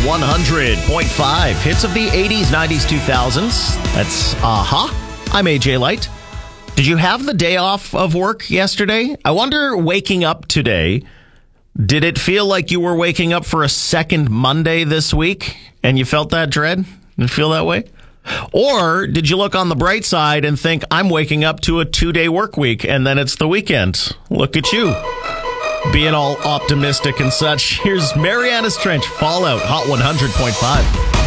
100.5. Hits of the 80s, 90s, 2000s. That's Aha. I'm AJ Light. Did you have the day off of work yesterday? I wonder, waking up today, did it feel like you were waking up for a second Monday this week and you felt that dread? Did it feel that way? Or did you look on the bright side and think, I'm waking up to a 2-day work week and then it's the weekend? Look at you, being all optimistic and such. Here's Marianas Trench, Fallout, Hot 100.5.